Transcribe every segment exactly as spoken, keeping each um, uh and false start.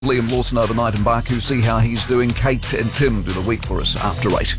Liam Lawson overnight in Baku. See how he's doing. Kate and Tim do the week for us after eight.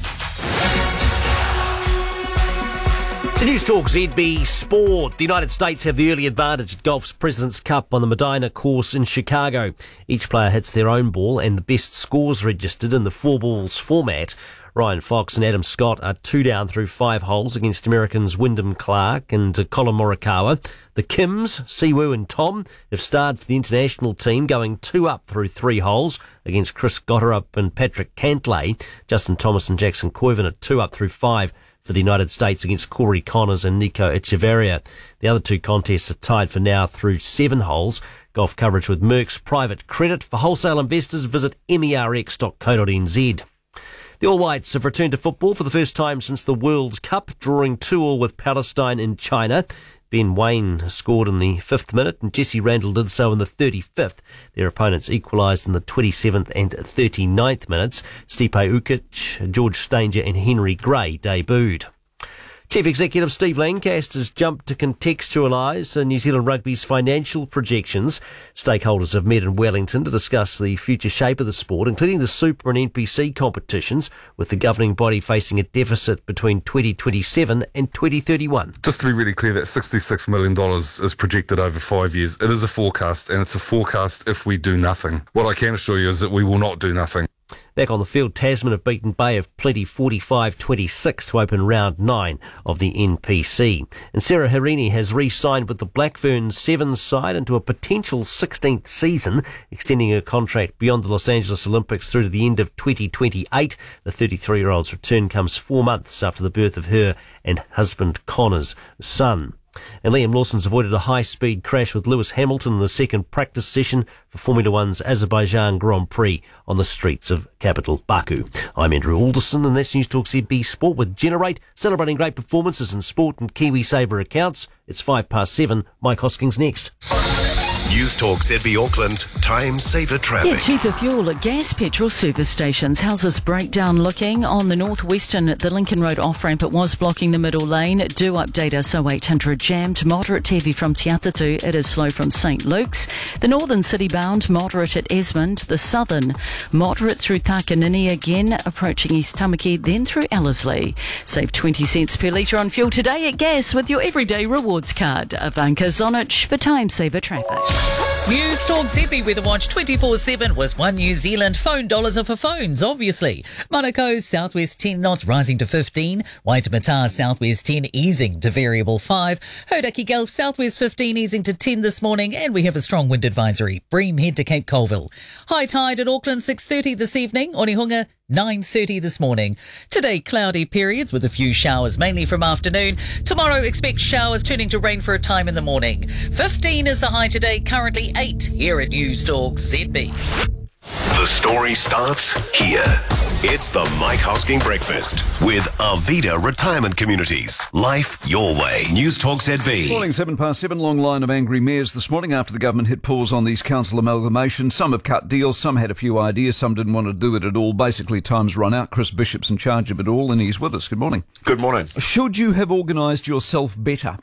To News Talk Z B Sport. The United States have the early advantage at golf's President's Cup on the Medina course in Chicago. Each player hits their own ball and the best scores registered in the four balls format. Ryan Fox and Adam Scott are two down through five holes against Americans Wyndham Clark and Colin Morikawa. The Kims, Siwoo and Tom have starred for the international team, going two up through three holes against Chris Gotterup and Patrick Cantlay. Justin Thomas and Jackson Coyven are two up through five for the United States against Corey Connors and Nico Echeverria. The other two contests are tied for now through seven holes. Golf coverage with Merck's Private Credit. For wholesale investors, visit merx dot co dot n z. The All Whites have returned to football for the first time since the World Cup, drawing two all with Palestine in China. Ben Waine scored in the fifth minute and Jesse Randall did so in the thirty-fifth. Their opponents equalised in the twenty-seventh and thirty-ninth minutes. Stipe Ukic, George Stanger and Henry Gray debuted. Chief Executive Steve Lancaster has jumped to contextualise New Zealand Rugby's financial projections. Stakeholders have met in Wellington to discuss the future shape of the sport, including the Super and N P C competitions, with the governing body facing a deficit between twenty twenty-seven and twenty thirty-one. Just to be really clear, that sixty-six million dollars is projected over five years. It is a forecast, and it's a forecast if we do nothing. What I can assure you is that we will not do nothing. Back on the field, Tasman have beaten Bay of Plenty forty-five twenty-six to open round nine of the N P C. And Sarah Harini has re-signed with the Black Ferns Sevens side into a potential sixteenth season, extending her contract beyond the Los Angeles Olympics through to the end of twenty twenty-eight. The thirty-three-year-old's return comes four months after the birth of her and husband Connor's son. And Liam Lawson's avoided a high-speed crash with Lewis Hamilton in the second practice session for Formula One's Azerbaijan Grand Prix on the streets of capital Baku. I'm Andrew Alderson, and that's News Talk Z B Sport with Generate, celebrating great performances in sport and KiwiSaver accounts. It's five past seven. Mike Hoskins next. News Talk Z B Auckland, time saver traffic. Yeah, cheaper fuel at gas petrol service stations. How's this breakdown looking? On the northwestern, at the Lincoln Road off-ramp, it was blocking the middle lane. Do update us, oh eight hundred jammed. Moderate T V from Te Atatu. It is slow from St Luke's. The northern city bound, moderate at Esmond. The southern, moderate through Takanini again, approaching East Tamaki, then through Ellerslie. Save twenty cents per litre on fuel today at gas with your everyday rewards card. Ivanka Zonich for time saver traffic. News Talk Z B Weather Watch twenty-four seven with One New Zealand. Phone dollars are for phones, obviously. Monaco, southwest ten knots, rising to fifteen. Waitemata, southwest ten, easing to variable five. Hodaki Gulf, southwest fifteen, easing to ten this morning. And we have a strong wind advisory. Bream, head to Cape Colville. High tide at Auckland, six thirty this evening. Onehunga, nine thirty this morning. Today, cloudy periods with a few showers, mainly from afternoon. Tomorrow, expect showers turning to rain for a time in the morning. fifteen is the high today, currently eight here at News Talk Z B. The story starts here. It's the Mike Hosking Breakfast with Arvida Retirement Communities. Life your way. News Talk Z B. Morning, seven past seven. Long line of angry mayors this morning after the government hit pause on these council amalgamations. Some have cut deals, some had a few ideas, some didn't want to do it at all. Basically, time's run out. Chris Bishop's in charge of it all, and he's with us. Good morning. Good morning. Should you have organised yourself better?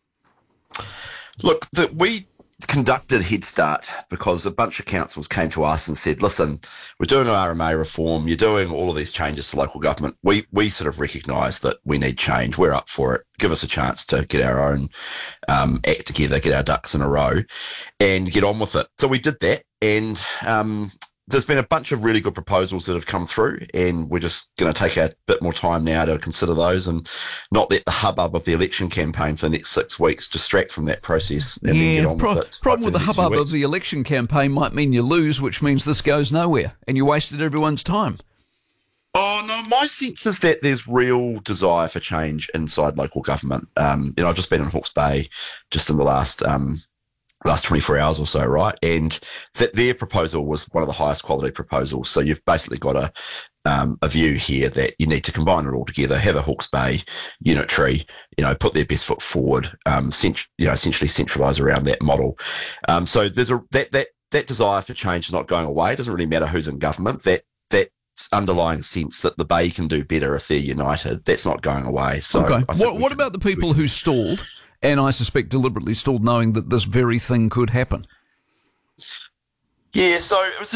Look, the, we conducted Head Start because a bunch of councils came to us and said, listen, we're doing an R M A reform, you're doing all of these changes to local government. We we sort of recognise that we need change. We're up for it. Give us a chance to get our own um, act together, get our ducks in a row and get on with it. So we did that, and um, there's been a bunch of really good proposals that have come through, and we're just going to take a bit more time now to consider those and not let the hubbub of the election campaign for the next six weeks distract from that process and yeah, then get on pro- with it. problem with the next hubbub few of the election campaign might mean you lose, which means this goes nowhere, and you wasted everyone's time. Oh, no, my sense is that there's real desire for change inside local government. Um, you know, I've just been in Hawke's Bay just in the last um, last twenty-four hours or so, right? And that their proposal was one of the highest quality proposals. So you've basically got a um, a view here that you need to combine it all together, have a Hawke's Bay unitary, you know, put their best foot forward, um, cent- you know, essentially centralise around that model. Um, so there's a that that that desire for change is not going away. It doesn't really matter who's in government. That that underlying sense that the Bay can do better if they're united, that's not going away. So okay. I think What, what can, about the people who stalled, and I suspect deliberately stalled, knowing that this very thing could happen? Yeah, so it was